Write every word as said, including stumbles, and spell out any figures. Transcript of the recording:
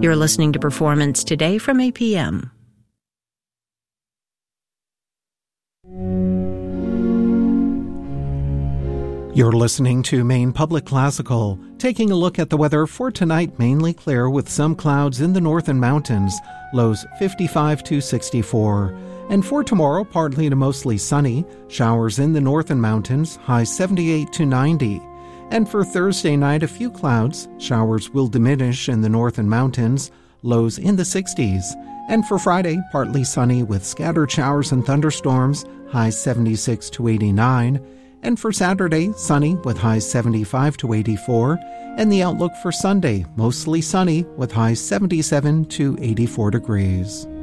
You're listening to Performance Today from A P M. You're listening to Maine Public Classical, taking a look at the weather for tonight. Mainly clear with some clouds in the northern mountains, lows fifty-five to sixty-four. And for tomorrow, partly to mostly sunny, showers in the northern mountains, highs seventy-eight to ninety. And for Thursday night, a few clouds, showers will diminish in the northern mountains, lows in the sixties. And for Friday, partly sunny with scattered showers and thunderstorms, highs seventy-six to eighty-nine. And for Saturday, sunny with highs seventy-five to eighty-four. And the outlook for Sunday, mostly sunny with highs seventy-seven to eighty-four degrees.